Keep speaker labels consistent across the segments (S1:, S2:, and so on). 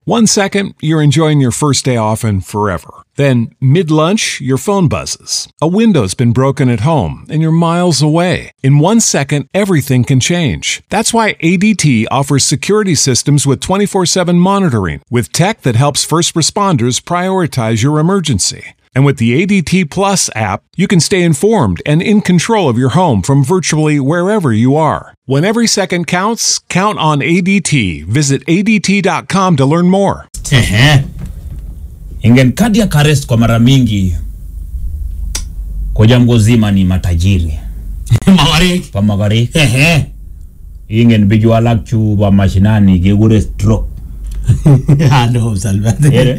S1: 1 second, you're enjoying your first day off and forever. Then, mid-lunch, your phone buzzes. A window's been broken at home and you're miles away. In 1 second, everything can change. That's why ADT offers security systems with 24/7 monitoring, with tech that helps first responders prioritize your emergency. And with the ADT Plus app, you can stay informed and in control of your home from virtually wherever you are. When every second counts, count on ADT. Visit ADT.com to learn more.
S2: Ingen cardiac arrest kwa mara mingi kwa jambo zima ni matajiri. Magari. Ingen bijualak chu ba mashinani gegure stroke.
S3: No, Salvador.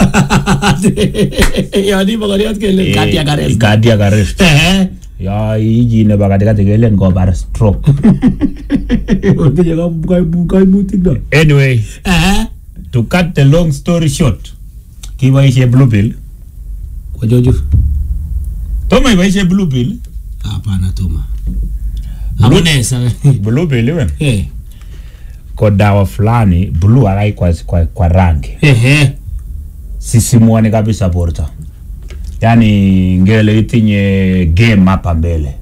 S3: Yani bagariat kele
S2: cardiac arrest. Ya iji ne bagati kele ngo bar stroke. Anyway, to cut the long story short, kiba ishe blue pill.
S3: Kwa Jojo.
S2: Toma iba ishe blue pill.
S3: Hapana Toma. Abonesa.
S2: Blue pill wewe. Kwa dawa fulani blue alai kwa rangi. Sisi muone kabisa porta. Yani ngele itinye game hapa mbele.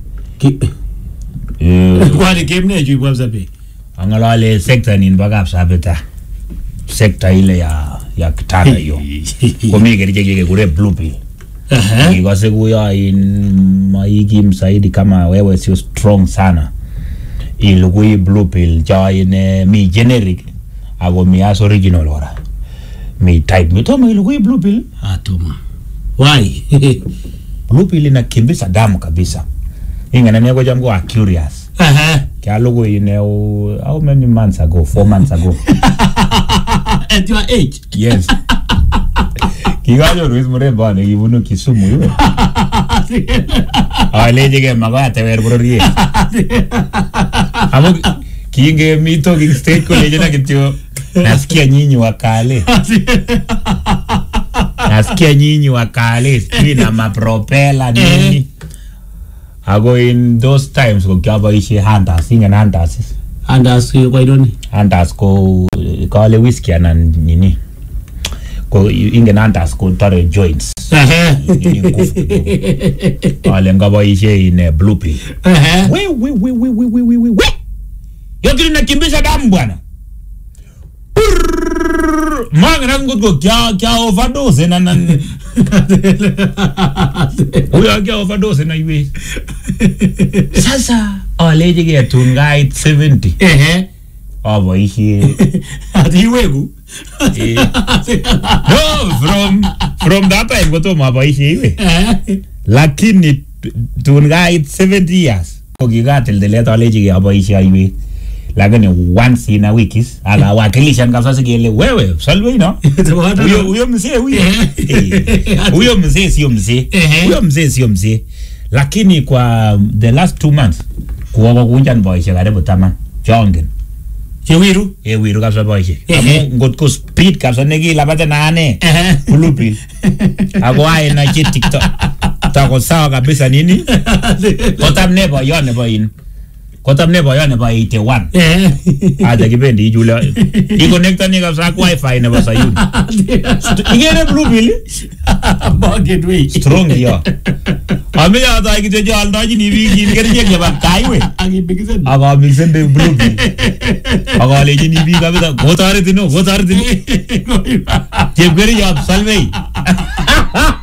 S3: Kwani game neju kwa mzabe.
S2: Angalale sector ni mbaga sabeta. Sector ile ya kitana hiyo. Kwa mimi gerije kure blue pill. Ikose kuya in maigi msaidi kama wewe sio strong sana. Ilugui blue pill join mi generic ago mi as original ora mi type mi toma ilugui blue pill
S3: Toma why
S2: blue pill inakimbisa damu kabisa ingana nego jamgo wa curious kya logo how many months ago 4 months ago
S3: at your age
S2: yes kigajo Luis Muremba ne ibuno Kisumu yoaleje ke magate ver brorie amo kinge mito king state college na kityo nasikia nyinyi wakale sina mapropela nini ago in those times ko kyaba ishe hunters
S3: kwa idoni
S2: hunters ko kale whiskey na nini ko ingen hunters ko tare joints ale ngaba ishe in blue pill we yoki nakimbisha damu bwana manga ngo kya overdose na uya kya overdose na iwe sasa aleje ke tungai 70 abo ishe
S3: ati wegu
S2: no from that time goto maba ishe iwe lakini tungai 70 years ogigatel deleta aleje ke abo ishe iwe lakini once in a week is ala wakilisha ngafasa kile wewe salwe no huyo mzee huyo mzee sio mzee lakini kwa the last 2 months kuwa kunjan boyshe karibu taman jongen wiru kabisa boyshe amu ngotko speed kabisa negi labata nane blue pill agwaye na TikTok tako sawa kabisa nini kotam nebo yone boyin kotam nebo yone ba 81 aja kibendi ijula iconnecta ni kabisa kwa wifi nebo sayuni igene blue pill
S3: bucket way
S2: strong yo ame ya da ikije jo aldaji ni wiki ni kerje ke ba kaiwe
S3: agibigisen
S2: aga mixen de blue pill aga leji ni wiki kabisa gotare dino je gari ya salvei